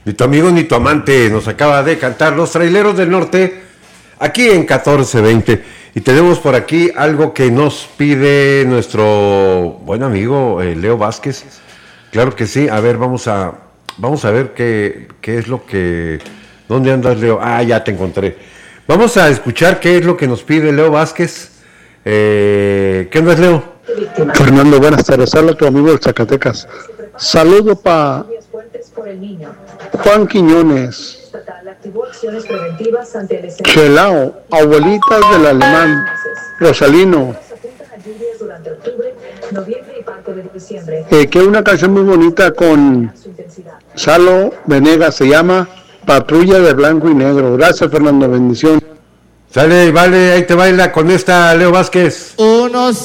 Ni tu amigo ni tu amante nos acaba de cantar Los Traileros del Norte, aquí en 1420. Y tenemos por aquí algo que nos pide nuestro buen amigo Leo Vázquez. Claro que sí. A ver, vamos a ver qué es lo que... ¿Dónde andas, Leo? Ah, ya te encontré. Vamos a escuchar qué es lo que nos pide Leo Vázquez. ¿Qué andas, Leo? Fernando, buenas tardes. Habla tu amigo de Zacatecas. Saludo para Juan Quiñones, Chelao, abuelitas del Alemán, Rosalino. Que una canción muy bonita con Salo Venegas, se llama Patrulla de Blanco y Negro. Gracias, Fernando, bendición. Sale, vale, ahí te baila con esta, Leo Vázquez. Unos